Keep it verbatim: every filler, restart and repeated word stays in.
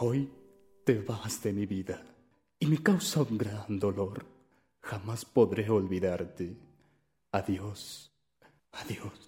Hoy te vas de mi vida y me causa un gran dolor. Jamás podré olvidarte. Adiós, adiós.